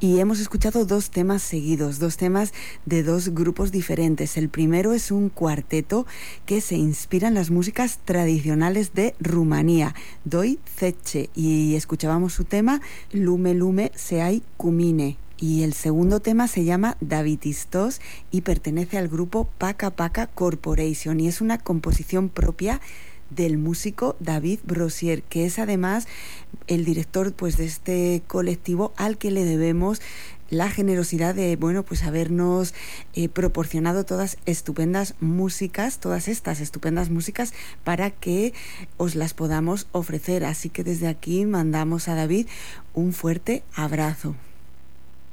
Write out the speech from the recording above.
Y hemos escuchado dos temas seguidos, dos temas de dos grupos diferentes. El primero es un cuarteto que se inspira en las músicas tradicionales de Rumanía, Doi Zece, y escuchábamos su tema Lume Lume Seai Cumine. Y el segundo tema se llama Davitistos y pertenece al grupo Paca Paca Corporation y es una composición propia del músico David Brosier, que es además el director pues de este colectivo al que le debemos la generosidad de habernos proporcionado todas estas estupendas músicas para que os las podamos ofrecer. Así que desde aquí mandamos a David un fuerte abrazo.